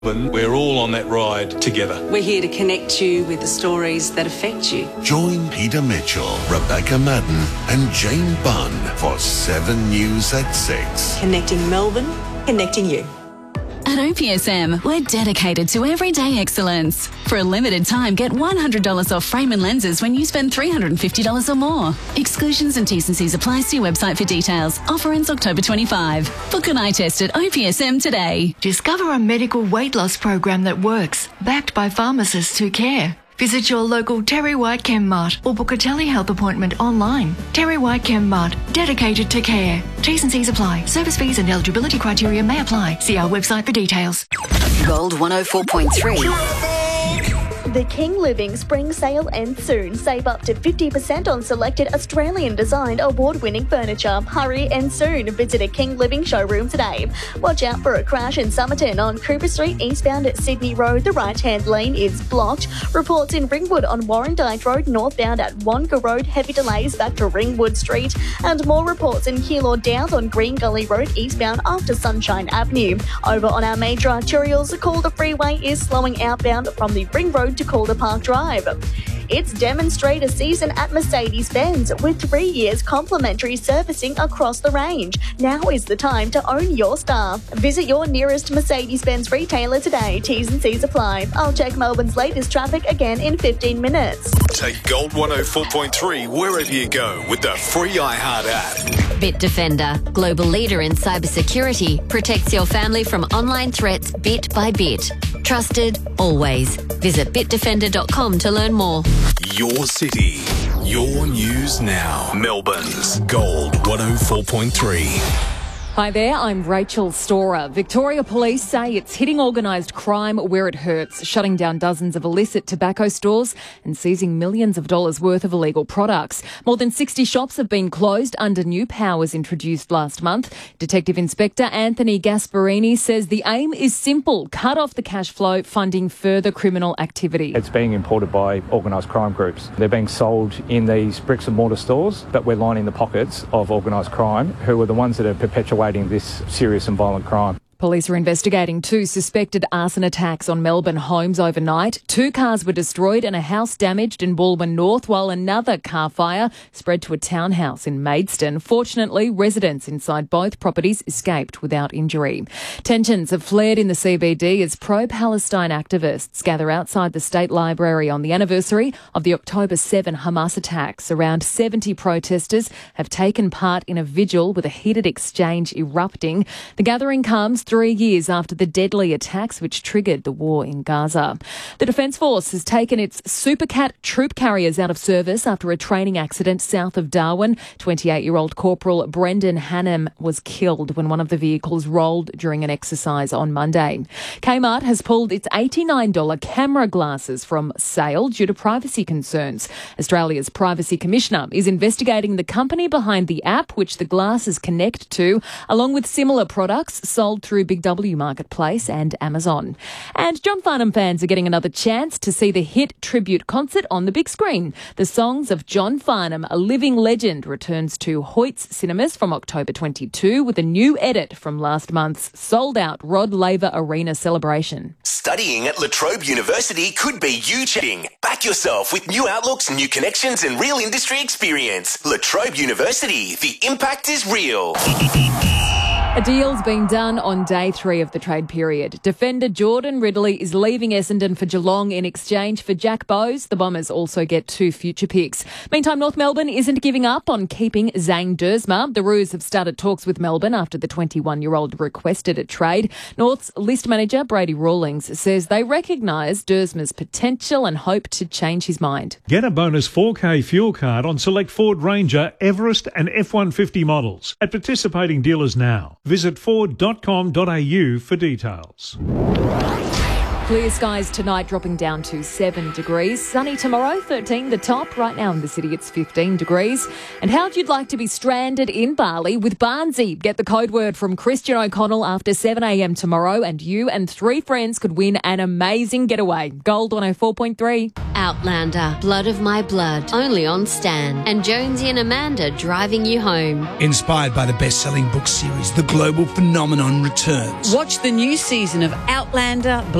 We're all on that ride together. We're here to connect you with the stories that affect you. Join Peter Mitchell, Rebecca Madden and Jane Bunn for 7 News at 6. Connecting Melbourne, connecting you. At OPSM, we're dedicated to everyday excellence. For a limited time, get $100 off frame and lenses when you spend $350 or more. Exclusions and T's and C's apply. See website for details. Offer ends October 25. Book an eye test at OPSM today. Discover a medical weight loss program that works, backed by pharmacists who care. Visit your local Terry White Chem Mart or book a telehealth appointment online. Terry White Chem Mart, dedicated to care. T's and C's apply. Service fees and eligibility criteria may apply. See our website for details. Gold 104.3. The King Living Spring Sale ends soon. Save up to 50% on selected Australian-designed award-winning furniture. Hurry and soon. Visit a King Living showroom today. Watch out for a crash in Somerton on Cooper Street eastbound at Sydney Road. The right-hand lane is blocked. Reports in Ringwood on Warrandyte Road northbound at Wonga Road. Heavy delays back to Ringwood Street. And more reports in Keilor Downs on Green Gully Road eastbound after Sunshine Avenue. Over on our major arterials, the Calder Freeway is slowing outbound from the Ring Road to Calder Park Drive. It's demonstrator season at Mercedes-Benz with 3 years complimentary servicing across the range. Now is the time to own your star. Visit your nearest Mercedes-Benz retailer today. T's and C's apply. I'll check Melbourne's latest traffic again in 15 minutes. Take Gold 104.3 wherever you go with the free iHeart app. Bitdefender, global leader in cybersecurity, protects your family from online threats bit by bit. Trusted, always. Visit bitdefender.com to learn more. Your city, your news now. Melbourne's Gold 104.3. Hi there, I'm Rachel Storer. Victoria Police say it's hitting organised crime where it hurts, shutting down dozens of illicit tobacco stores and seizing millions of dollars worth of illegal products. More than 60 shops have been closed under new powers introduced last month. Detective Inspector Anthony Gasparini says the aim is simple: cut off the cash flow funding further criminal activity. It's being imported by organised crime groups. They're being sold in these bricks and mortar stores, but we're lining the pockets of organised crime, who are the ones that are perpetuating this serious and violent crime. Police are investigating 2 suspected arson attacks on Melbourne homes overnight. 2 cars were destroyed and a house damaged in Balwyn North, while another car fire spread to a townhouse in Maidstone. Fortunately, residents inside both properties escaped without injury. Tensions have flared in the CBD as pro-Palestine activists gather outside the State Library on the anniversary of the October 7 Hamas attacks. Around 70 protesters have taken part in a vigil with a heated exchange erupting. The gathering comes 3 years after the deadly attacks which triggered the war in Gaza. The Defence Force has taken its Supercat troop carriers out of service after a training accident south of Darwin. 28-year-old Corporal Brendan Hannam was killed when one of the vehicles rolled during an exercise on Monday. Kmart has pulled its $89 camera glasses from sale due to privacy concerns. Australia's Privacy Commissioner is investigating the company behind the app which the glasses connect to, along with similar products sold through Big W Marketplace and Amazon. And John Farnham fans are getting another chance to see the hit tribute concert on the big screen. The Songs of John Farnham, a living legend, returns to Hoyts Cinemas from October 22 with a new edit from last month's sold-out Rod Laver Arena celebration. Studying at La Trobe University could be you cheating. Back yourself with new outlooks, new connections and real industry experience. La Trobe University, the impact is real. A deal's been done on day 3 of the trade period. Defender Jordan Ridley is leaving Essendon for Geelong in exchange for Jack Bowes. The Bombers also get 2 future picks. Meantime, North Melbourne isn't giving up on keeping Zane Dersma. The Roos have started talks with Melbourne after the 21-year-old requested a trade. North's list manager, Brady Rawlings, says they recognise Dersma's potential and hope to change his mind. Get a bonus 4K fuel card on select Ford Ranger, Everest and F-150 models at participating dealers now. Visit Ford.com.au for details. Clear skies tonight, dropping down to 7 degrees. Sunny tomorrow, 13 the top. Right now in the city, it's 15 degrees. And how'd you like to be stranded in Bali with Barnsey? Get the code word from Christian O'Connell after 7 a.m. tomorrow, and you and 3 friends could win an amazing getaway. Gold 104.3. Outlander, Blood of My Blood, only on Stan. And Jonesy and Amanda driving you home. Inspired by the best-selling book series, the global phenomenon returns. Watch the new season of Outlander,